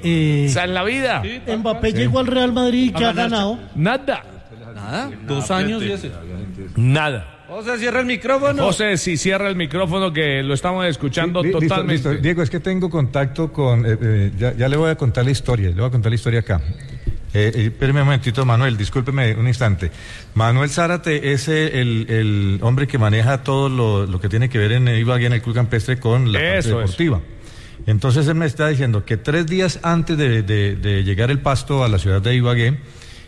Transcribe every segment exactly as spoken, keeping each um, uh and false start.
Eh, o sea, en la vida. Sí, Mbappé sí. llegó al Real Madrid y ¿qué ha ganado? Nada. Nada. Dos años y ese. Nada. José, cierra el micrófono. José, sí, cierra el micrófono que lo estamos escuchando sí, totalmente. Listo, listo. Diego, es que tengo contacto con... Eh, eh, ya, ya le voy a contar la historia, le voy a contar la historia acá. Eh, eh, espérame un momentito, Manuel, discúlpeme un instante. Manuel Zárate es el, el hombre que maneja todo lo, lo que tiene que ver en Ibagué, en el Club Campestre, con la parte Eso, deportiva. Eso. Entonces él me está diciendo que tres días antes de, de, de llegar el Pasto a la ciudad de Ibagué,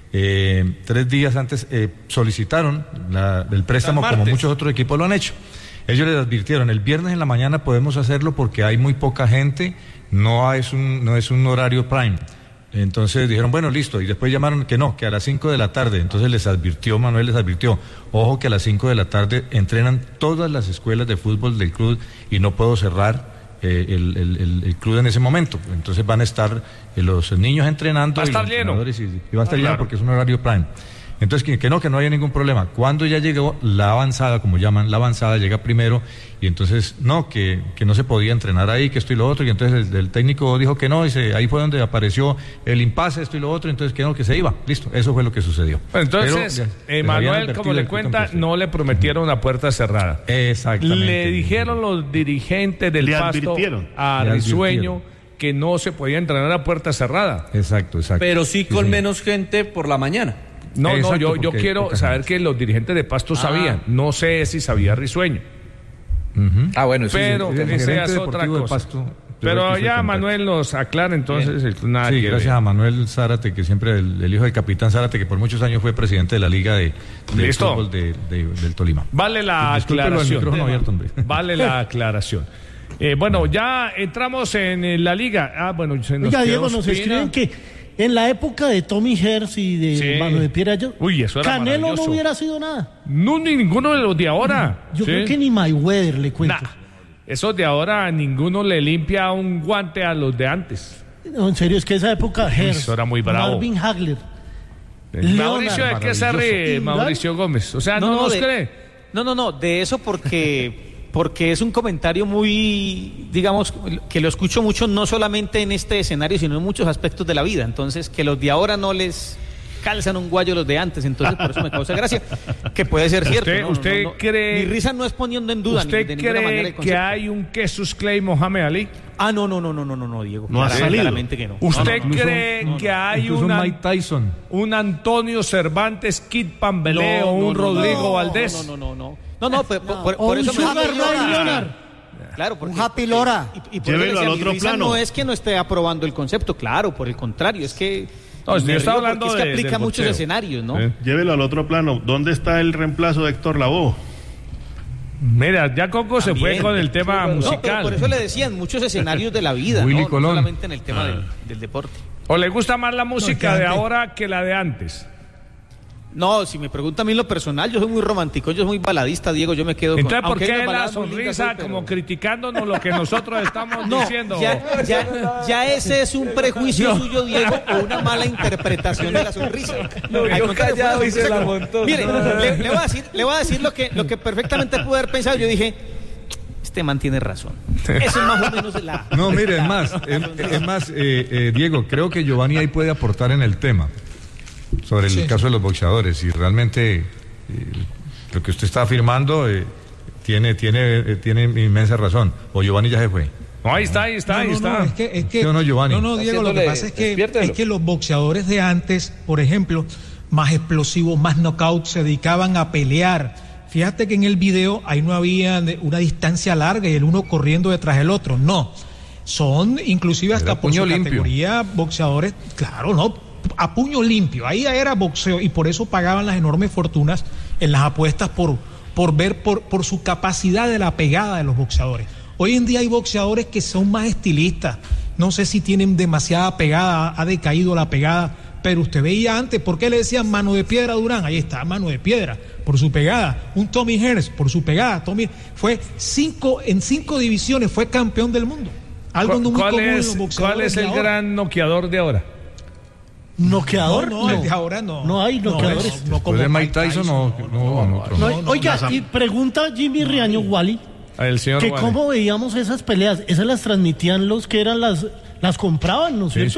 Eh, tres días antes eh, solicitaron la, el préstamo como muchos otros equipos lo han hecho. Ellos les advirtieron, el viernes en la mañana podemos hacerlo porque hay muy poca gente, no es un, no es un horario prime. Entonces dijeron, bueno, listo, y después llamaron que no, que a las cinco de la tarde. Entonces les advirtió, Manuel les advirtió, ojo que a las cinco de la tarde entrenan todas las escuelas de fútbol del club y no puedo cerrar Eh, el, el, el club en ese momento. Entonces van a estar eh, los niños entrenando. Va a estar y lleno. Y, y va a estar ah, lleno claro. porque es un horario prime. Entonces que, que no, que no haya ningún problema. Cuando ya llegó la avanzada, como llaman, la avanzada llega primero y entonces no, que, que no se podía entrenar ahí, que esto y lo otro, y entonces el, el técnico dijo que no, y se, ahí fue donde apareció el impasse, esto y lo otro, entonces que no, que se iba. Listo, eso fue lo que sucedió. Bueno, entonces, Pero, eh, Manuel, como le cuenta, no le prometieron una puerta cerrada. Exactamente. Le dijeron los dirigentes del le Pasto advirtieron. a Le Risueño que no se podía entrenar a puerta cerrada. Exacto, exacto. Pero sí con sí, menos gente por la mañana. No, Exacto, no, yo, yo porque, quiero porque, saber que los dirigentes de Pasto ah. sabían. No sé si sabía Risueño. Uh-huh. Ah, bueno, eso pero sí, sí, esa es otra cosa. Pasto, pero ya Manuel nos aclara entonces el, nada sí, que gracias ver. a Manuel Zárate, que siempre el, el hijo del capitán Zárate, que por muchos años fue presidente de la Liga de, de Fútbol de, de, del Tolima. Vale la aclaración. Abierto, vale la aclaración. Eh, bueno, ya entramos en, en la Liga. Ah, bueno, se nos Oiga, quedó Diego, nos Espina. escriben que en la época de Tommy Herz y de Sí. Mano de Piedra, yo, Uy, eso era Canelo no maravilloso. hubiera sido nada. No, ni ninguno de los de ahora. Yo ¿sí? creo que ni Mayweather le cuento. Nah, esos de ahora ninguno le limpia un guante a los de antes. No, en serio, es que esa época Herz, eso era muy bravo. Marvin Hagler, Mauricio, ¿de qué se ríe Mauricio Gómez? O sea, ¿no, No, no, nos de- cree? No, no, no, de eso porque porque es un comentario muy, digamos, que lo escucho mucho no solamente en este escenario, sino en muchos aspectos de la vida. Entonces, que los de ahora no les calzan un guayo los de antes, entonces por eso me causa gracia, que puede ser cierto. ¿Usted, ¿no? usted No, no, cree? Mi risa no es poniendo en duda. ¿Usted ni de ninguna manera cree el que concepto. hay un Jesus Clay Mohamed Ali? Ah, no, no, no, no, no, no, no, Diego. No ha Claramente, salido. claramente que no. ¿Usted No, no, no. cree no, no, que hay Incluso una, Mike Tyson. un Antonio Cervantes Kid Pambeleo, No, no, un no, Rodrigo no, Valdés? No, no, no, no. No, no, por, por, O por un eso me Sugar Ray Leonard. Claro, porque, Un Happy Lora. Y, y por Llévelo eso al decía, otro mi risa plano. no es que no esté aprobando el concepto, claro, por el contrario, es que No, yo me estaba río hablando porque es que de- aplica del muchos boxeo. escenarios, ¿no? Sí. Llévelo al otro plano. ¿Dónde está el reemplazo de Héctor Lavoe? Mira, ya Coco se fue También. con el tema No, musical. pero por eso le decían muchos escenarios de la vida, Willy ¿no? No Colón. solamente en el tema del, del deporte. ¿O le gusta más la música que de antes. ahora que la de antes? No, si me pregunta a mí en lo personal, yo soy muy romántico, yo soy muy baladista, Diego, yo me quedo con... Entonces, ¿por aunque hay qué unas la baladas muy lindas sonrisa hoy, pero- como criticándonos lo que nosotros estamos No, diciendo? ya, ya, ya ese es un prejuicio suyo, Diego, o una mala interpretación de la sonrisa. Al contrario, callado fue y se una la sonrisa montó. como- Mire, le, le voy a decir, le voy a decir lo que, lo que perfectamente pude haber pensado. Yo dije, este man tiene razón. Eso es más o menos la... No, mire, la- es más, es, es más, eh, eh, Diego, creo que Giovanni ahí puede aportar en el tema sobre el Sí. caso de los boxeadores y realmente eh, lo que usted está afirmando eh, tiene, tiene, eh, tiene inmensa razón. O Giovanni ya se fue. No, ahí está, ahí está, ahí No, no, está. no, es que, es que, ¿Sí o no, Giovanni? no, no, Diego, lo que Haciéndole- pasa es que, despiértelo. es que los boxeadores de antes, por ejemplo, más explosivos, más knockouts, se dedicaban a pelear. Fíjate que en el video ahí no había de- una distancia larga y el uno corriendo detrás del otro. No, son inclusive hasta Era por su puño limpio. categoría boxeadores, claro, no, a puño limpio. Ahí era boxeo y por eso pagaban las enormes fortunas en las apuestas por, por ver por, por su capacidad de la pegada de los boxeadores. Hoy en día hay boxeadores que son más estilistas. No sé si tienen demasiada pegada, ha decaído la pegada, pero usted veía antes, ¿por qué le decían mano de piedra a Durán? Ahí está, mano de piedra, por su pegada. Un Tommy Hearns, por su pegada. Tommy fue cinco, en cinco divisiones, fue campeón del mundo. Algo ¿Cuál, no muy cuál común en es, los boxeadores ¿Cuál es de el ahora. gran noqueador de ahora? ¿Noqueador? No, no, el de ahora no. No hay noqueadores. No, no como Después de Mike Tyson, no, no, no, otro. No, no, oiga, no, y pregunta Jimmy Riaño Wally El señor que Wally. cómo veíamos esas peleas. Esas las transmitían los que eran las, las compraban, ¿no es Sí, cierto?